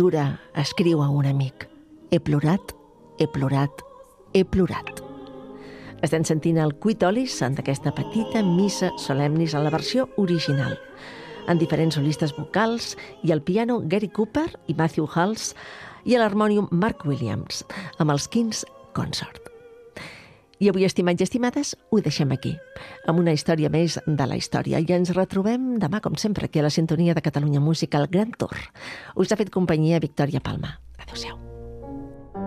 Ventura escriu a un amic: he plorat, he plorat, he plorat. Estem sentint el Quitolis d'aquesta petita missa solemnis en la versió original, en diferents solistes vocals, i al piano Gary Cooper i Matthew Hulse, i a l'harmònium Mark Williams, amb els King's Consort. I avui, estimats i estimades, ho deixem aquí, amb una història més de la història. I ens retrobem demà, com sempre, aquí a la sintonia de Catalunya Música, el Gran Tour. Us ha fet companyia Victòria Palma. Adéu-siau.